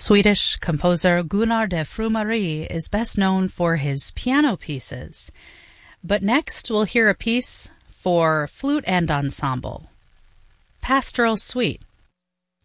Swedish composer Gunnar de Frumari is best known for his piano pieces. But next we'll hear a piece for flute and ensemble, Pastoral Suite,